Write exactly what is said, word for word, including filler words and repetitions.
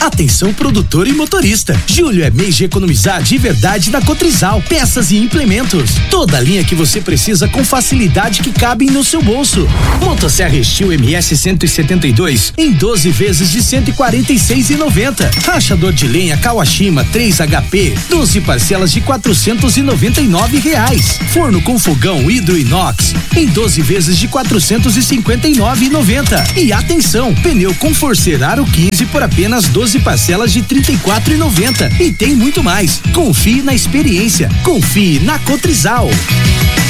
Atenção produtor e motorista. Julho é mês de economizar de verdade na Cotrizal. Peças e implementos. Toda a linha que você precisa com facilidade que cabem no seu bolso. Motosserra Steel M S cento e setenta e dois em doze vezes de cento e quarenta e seis reais e noventa centavos. Rachador de lenha Kawashima três H P, doze parcelas de quatrocentos e noventa e nove reais. Forno com fogão hidro inox em doze vezes de quatrocentos e cinquenta e nove reais e noventa centavos. E atenção, pneu com Forcer Aro quinze por apenas doze parcelas de trinta e quatro reais e noventa centavos. E tem muito mais. Confie na experiência. Confie na Cotrizal.